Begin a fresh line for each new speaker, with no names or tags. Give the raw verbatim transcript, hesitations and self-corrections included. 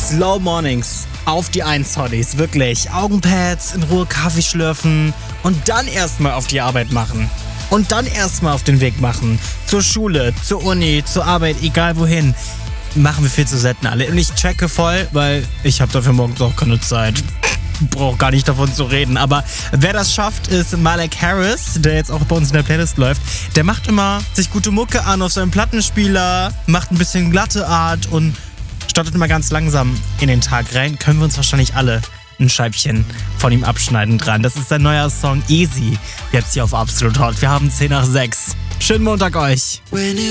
Slow Mornings auf die eins, Hotties. Wirklich. Augenpads, in Ruhe Kaffee schlürfen und dann erstmal auf die Arbeit machen. Und dann erstmal auf den Weg machen. Zur Schule, zur Uni, zur Arbeit, egal wohin. Machen wir viel zu selten alle. Und ich checke voll, weil ich habe dafür morgens auch keine Zeit. Brauche gar nicht davon zu reden. Aber wer das schafft, ist Malek Harris, der jetzt auch bei uns in der Playlist läuft. Der macht immer sich gute Mucke an auf seinem Plattenspieler, macht ein bisschen glatte Art und startet immer ganz langsam in den Tag rein. Können wir uns wahrscheinlich alle ein Scheibchen von ihm abschneiden dran. Das ist sein neuer Song Easy. Jetzt hier auf Absolut Hot. Wir haben zehn nach sechs. Schönen Montag euch.